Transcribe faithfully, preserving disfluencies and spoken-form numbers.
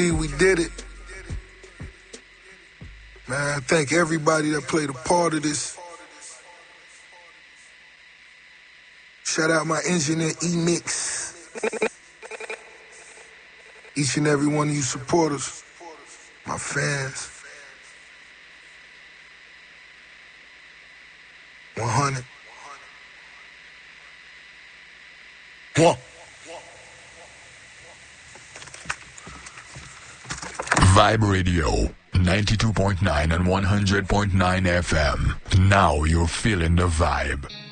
We did it. Man, I thank everybody that played a part of this. Shout out my engineer, E-Mix. Each and every one of you supporters, my fans. one hundred. One. Vibe Radio, ninety-two point nine and one hundred point nine F M. Now you're feeling the vibe.